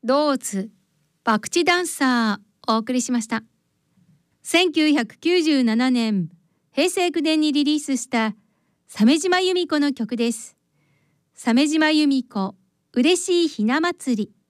ドーツバクチダンサーお送りしました。1997年平成9年にリリースした鮫島由美子の曲です。鮫島由美子嬉しいひな祭り。